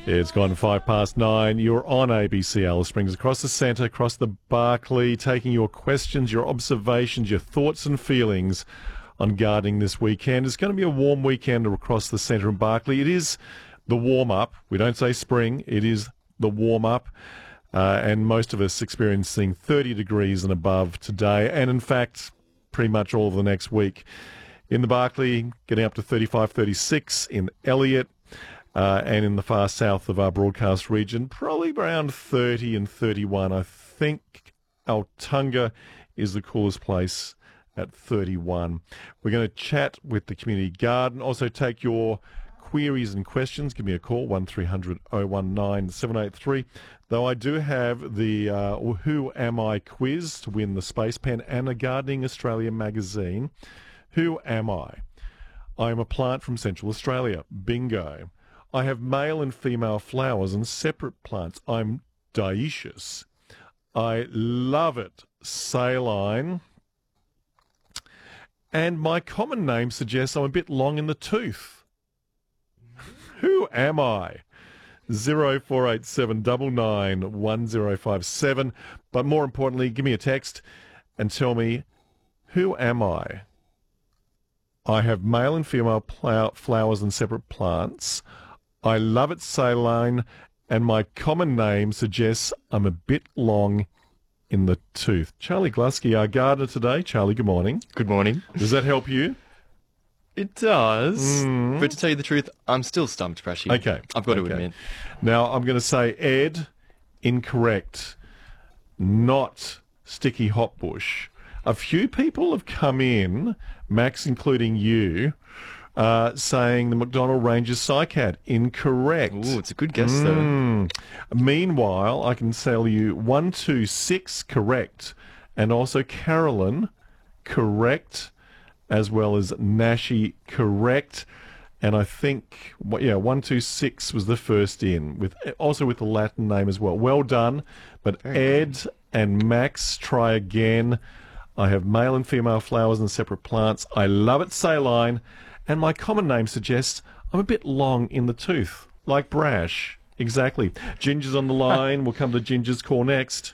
It's gone 9:05. You're on ABC Alice Springs, across the centre, across the Barclay, taking your questions, your observations, your thoughts and feelings on gardening this weekend. It's going to be a warm weekend across the centre of Barclay. It is the warm-up. We don't say spring. It is the warm-up. And most of us experiencing 30 degrees and above today, and in fact, pretty much all of the next week. In the Barclay, getting up to 35, 36. In Elliot, and in the far south of our broadcast region, probably around 30 and 31. I think Altunga is the coolest place at 31. We're going to chat with the community garden, also take your queries and questions. Give me a call, 1300 019 783. Though I do have the Who Am I quiz to win the Space Pen and a Gardening Australia magazine. Who am I? I am a plant from Central Australia. Bingo. I have male and female flowers and separate plants. I'm dioecious. I love it. Saline. And my common name suggests I'm a bit long in the tooth. Who am I? 0487 99 1057. But more importantly, give me a text and tell me, who am I? I have male and female flowers and separate plants. I love it saline, and my common name suggests I'm a bit long in the tooth. Charlie Glusky, our gardener today. Charlie, good morning. Good morning. Does that help you? It does. But to tell you the truth, I'm still stumped, Prashy. Okay. I've got to admit. Now, I'm going to say, Ed, incorrect. Not sticky hotbush. A few people have come in, Max including you, saying the McDonald Ranger cycad. Incorrect. Ooh, it's a good guess, though. Meanwhile, I can tell you 126 correct, and also Carolyn correct, as well as Nashi correct. And I think, 126 was the first in, also with the Latin name as well. Well done. But Ed and Max, try again. I have male and female flowers and separate plants. I love it saline. And my common name suggests I'm a bit long in the tooth, like Brash. Exactly. Ginger's on the line. We'll come to Ginger's call next.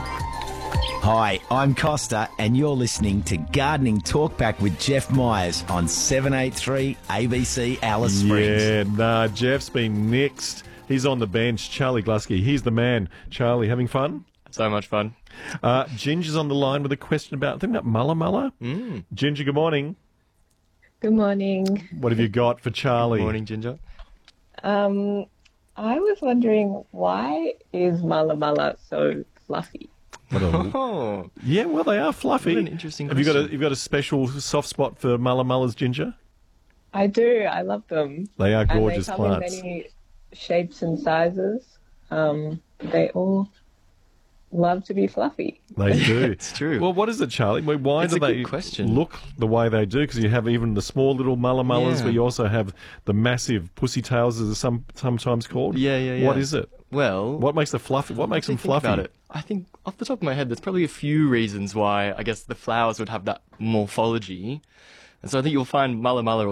Hi, I'm Costa, and you're listening to Gardening Talkback with Jeff Myers on 783 ABC Alice Springs. Yeah, Jeff's been nixed. He's on the bench. Charlie Glusky, he's the man. Charlie, having fun? So much fun. Ginger's on the line with a question about, I think that Mulla Mulla. Ginger, good morning. Good morning. What have you got for Charlie? Good morning, Ginger. I was wondering, why is Mulla Mulla so fluffy? Oh, Yeah, well, they are fluffy. what an interesting Have question. you've got a special soft spot for Mulla Mullas, Ginger? I do. I love them. They are gorgeous and they come plants. in many shapes and sizes. They all love to be fluffy. They do. It's true. Well, what is it, Charlie? Why It's do a they good question. look the way they do? Because you have even the small little Mulla Mullas, Yeah. but you also have the massive pussy tails, as they're sometimes called. Yeah. What is it? Well, What makes the fluffy? What makes them think fluffy? about it. I think off the top of my head, there's probably a few reasons why I guess the flowers would have that morphology. And so I think you'll find Mulla Mulla or